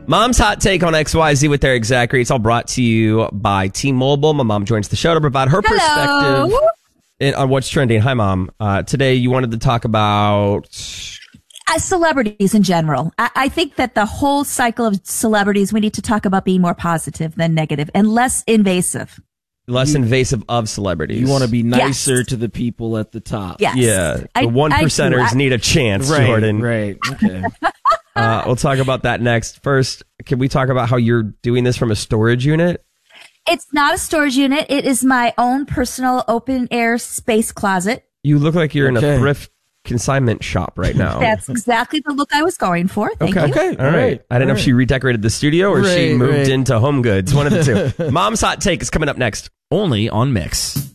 Mom's Hot Take on XYZ with Eric Zachary. It's all brought to you by T-Mobile. My mom joins the show to provide her perspective on what's trending. Hi, Mom. Today you wanted to talk about... celebrities in general. I think that the whole cycle of celebrities, we need to talk about being more positive than negative and less invasive. Less invasive of celebrities. You want to be nicer to the people at the top. Yes. Yeah. The one percenters need a chance, right, Jordan. Right. Okay. We'll talk about that next. First, can we talk about how you're doing this from a storage unit? It's not a storage unit. It is my own personal open air space closet. You look like you're in a thrift consignment shop right now. That's exactly the look I was going for. Thank you. Okay. All right. I didn't know if she redecorated the studio or she moved into Home Goods. One of the two. Mom's Hot Take is coming up next. Only on Mix.